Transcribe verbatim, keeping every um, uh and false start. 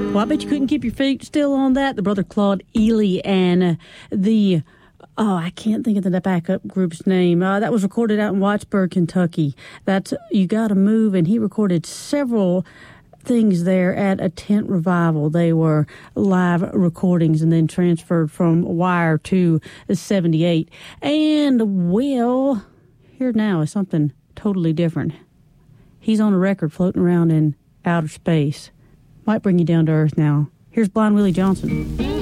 Well, I bet you couldn't keep your feet still on that. The brother Claude Ely and uh, the, oh, I can't think of the backup group's name. Uh, that was recorded out in Wattsburg, Kentucky. That's You Gotta Move, and he recorded several things there at a tent revival. They were live recordings and then transferred from Wire to seventy-eight. And, well, here now is something totally different. He's on a record floating around in outer space. Might bring you down to earth now. Here's Blind Willie Johnson.